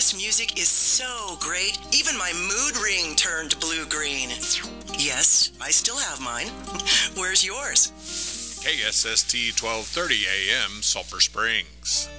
This music is so great, even my mood ring turned blue-green. Yes, I still have mine. Where's yours? KSST 1230 AM, Sulphur Springs.